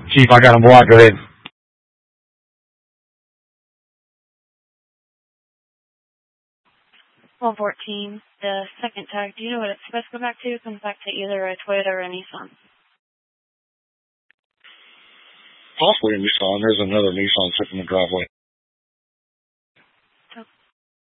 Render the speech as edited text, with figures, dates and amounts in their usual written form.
Chief, I got him blocked. Go ahead. Well, 14, the second tag, do you know what it's supposed to go back to? It comes back to either a Toyota or a Nissan. Possibly a Nissan. There's another Nissan sitting in the driveway.